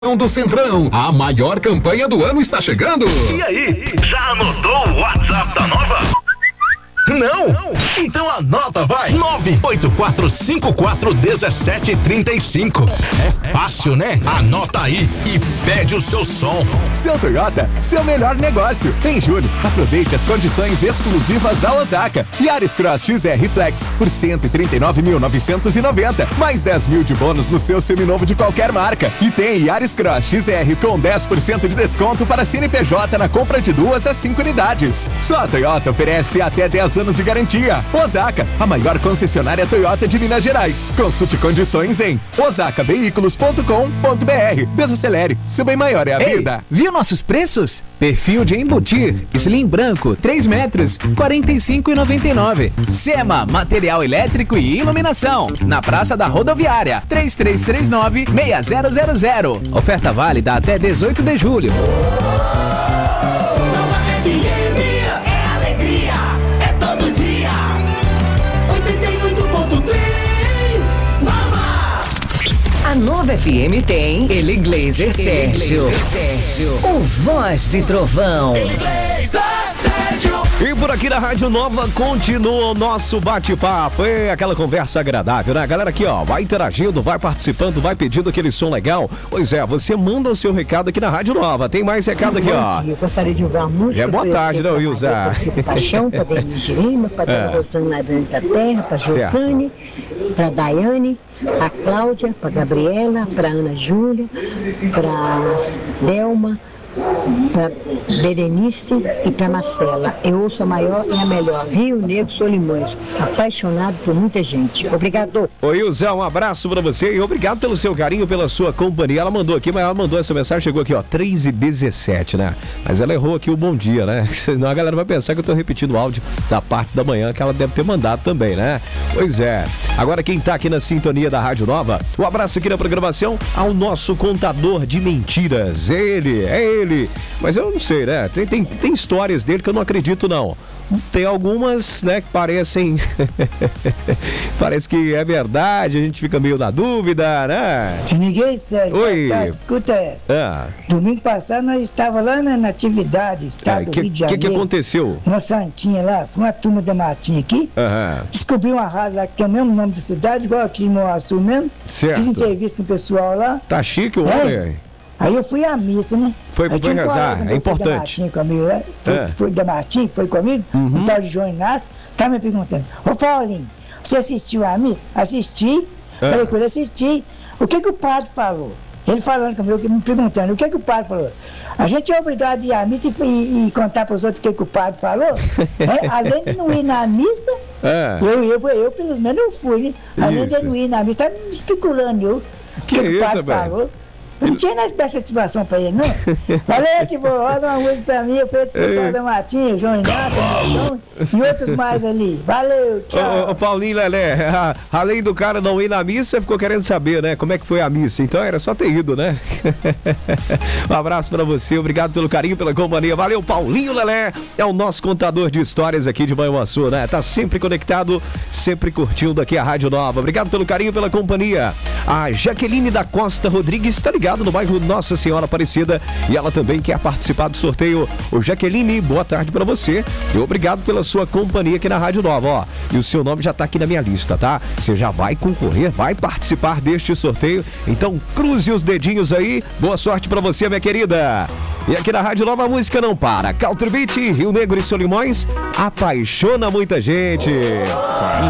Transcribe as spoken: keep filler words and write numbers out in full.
do Centrão. A maior campanha do ano está chegando. E aí, já anotou o WhatsApp da Nova? Não? Então anota, vai! nove oito quatro cinco quatro um sete três cinco. É fácil, né? Anota aí e pede o seu som. Seu Toyota, seu melhor negócio. Em julho, aproveite as condições exclusivas da Osaka. Yaris Cross X R Flex por cento e trinta e nove mil novecentos e noventa, mais dez mil de bônus no seu seminovo de qualquer marca. E tem Yaris Cross X R com dez por cento de desconto para C N P J na compra de duas a cinco unidades. Só a Toyota oferece até dez anos de garantia. Osaka, a maior concessionária Toyota de Minas Gerais. Consulte condições em osaka veículos ponto com ponto br. Desacelere, seu bem maior é a Ei, vida. Viu nossos preços? Perfil de embutir, slim branco, três metros, quarenta e cinco reais e noventa e nove centavos. Sema, material elétrico e iluminação. Na Praça da Rodoviária, três três três nove, seis zero zero zero. Oferta válida até dezoito de julho. A Nova F M tem Eli Glazer Sérgio, o Voz de Trovão. E por aqui na Rádio Nova continua o nosso bate-papo. É aquela conversa agradável, né? Galera aqui, ó, vai interagindo, vai participando, vai pedindo aquele som legal. Pois é, você manda o seu recado aqui na Rádio Nova. Tem mais recado aqui, ó. Eu gostaria de ouvir a música. É boa tarde, né, Wilza? Paixão, para Denis de Lima, para Dona É. Rosana Nadine da Terra, para Certo. Josane, para Daiane, a Cláudia, para Gabriela, para Ana Júlia, para Delma, para Berenice e para Marcela. Eu ouço a maior e a melhor. Rio Negro Solimões. Apaixonado por muita gente. Obrigado. Oi, Ilza, um abraço pra você e obrigado pelo seu carinho, pela sua companhia. Ela mandou aqui, mas ela mandou essa mensagem, chegou aqui, ó, três e dezessete, né? Mas ela errou aqui o bom dia, né? Senão a galera vai pensar que eu tô repetindo o áudio da parte da manhã que ela deve ter mandado também, né? Pois é. Agora quem tá aqui na sintonia da Rádio Nova, um abraço aqui na programação ao nosso contador de mentiras. Ele, é ele. Mas eu não sei, né? Tem, tem, tem histórias dele que eu não acredito, não. Tem algumas, né, que parecem... Parece que é verdade, a gente fica meio na dúvida, né? Te liguei, Sérgio. Oi. Tá, escuta essa. Ah, Domingo passado nós estávamos lá na Natividade, estado o do que, Rio de que, Janeiro. que aconteceu? Uma santinha lá, foi uma turma da Matinha aqui. Aham. Descobri uma rádio lá que tem o mesmo nome da cidade, igual aqui no Açu mesmo. Certo. Fiz entrevista com o pessoal lá. Tá chique o É. homem? Aí eu fui à missa, né? Foi- Aí foi tinha um rezar, colega é meu que foi importante. Da Matinha comigo, né? Foi, É. foi da Matinha, que foi comigo, Uhum. um tal de João Inácio, tá me perguntando: Ô Paulinho, você assistiu a missa? Assisti. É. Falei com ele, assisti. O que que o padre falou? Ele falando comigo, me perguntando, o que que o padre falou? A gente é obrigado a ir à missa e, e- e contar para os outros o que que o padre falou? É, além de não ir na missa, É. eu, eu, eu, pelo menos eu fui, né? Além Isso. de não ir na missa, tá me especulando eu. O Que que, que o isso, padre velho? falou? Não tinha nada de dar satisfação pra ele, não. Valeu, tipo, roda uma música pra mim, eu fiz o pessoal da Matinha, João Inácio, Milton, e outros mais ali. Valeu, tchau. Ô, ô, ô, Paulinho Lelé, a- além do cara não ir na missa, ficou querendo saber, né? Como é que foi a missa. Então era só ter ido, né? Um abraço pra você, obrigado pelo carinho, pela companhia. Valeu, Paulinho Lelé, é o nosso contador de histórias aqui de Manhuaçu, né? Tá sempre conectado, sempre curtindo aqui a Rádio Nova. Obrigado pelo carinho, pela companhia. A Jaqueline da Costa Rodrigues está ligada no bairro Nossa Senhora Aparecida e ela também quer participar do sorteio. Ô Jaqueline, boa tarde pra você e obrigado pela sua companhia aqui na Rádio Nova, ó. E o seu nome já tá aqui na minha lista, tá? Você já vai concorrer, vai participar deste sorteio. Então cruze os dedinhos aí. Boa sorte pra você, minha querida. E aqui na Rádio Nova a música não para. Country Beat, Rio Negro e Solimões apaixona muita gente.